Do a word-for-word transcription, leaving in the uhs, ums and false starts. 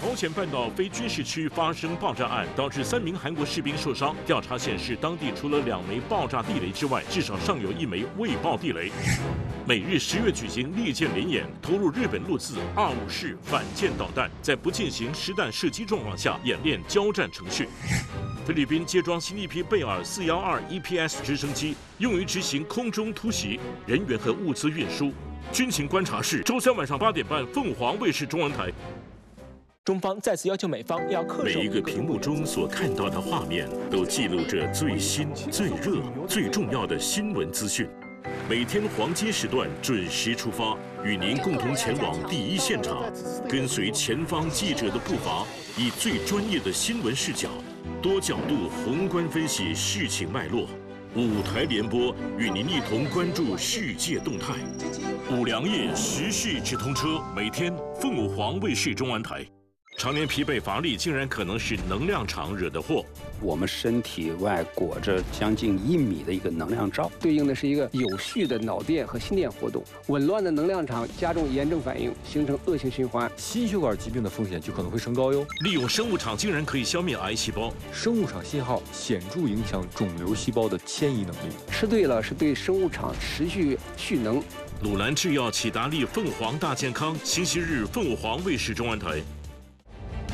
朝鲜半岛非军事区发生爆炸案，导致三名韩国士兵受伤。调查显示，当地除了两枚爆炸地雷之外，至少尚有一枚未爆地雷。美日十月举行利剑联演，投入日本陆自二五式反舰导弹，在不进行实弹射击状况下演练交战程序。菲律宾接装新一批贝尔四一二 E P S 直升机，用于执行空中突袭、人员和物资运输。军情观察室，周三晚上八点半，凤凰卫视中文台。 中方再次要求美方要恪守。 每一个屏幕中所看到的画面，都记录着最新、最热、最重要的新闻资讯。每天黄金时段准时出发，与您共同前往第一现场，跟随前方记者的步伐，以最专业的新闻视角，多角度宏观分析事情脉络。五台联播与您一同关注世界动态。五粮液时事直通车，每天凤凰卫视中文台。常年疲惫乏力，竟然可能是能量场惹的祸。 我们身体外裹着将近一米的一个能量罩， 对应的是一个有序的脑电和心电活动。紊乱的能量场加重炎症反应，形成恶性循环， 心血管疾病的风险就可能会升高哟。 利用生物场竟然可以消灭癌细胞， 生物场信号显著影响肿瘤细胞的迁移能力。 吃对了是对生物场持续蓄能。 鲁兰制药、启达利、凤凰大健康，星期日凤凰卫视中文台。